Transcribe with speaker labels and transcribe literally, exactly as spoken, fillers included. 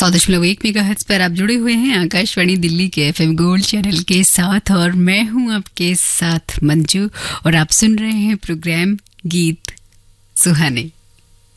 Speaker 1: सौ दशमलव एक मेगाहर्ट्ज पर आप जुड़े हुए हैं आकाशवाणी दिल्ली के एफएम गोल्ड चैनल के साथ और मैं हूं आपके साथ मंजू और आप सुन रहे हैं प्रोग्राम गीत सुहाने।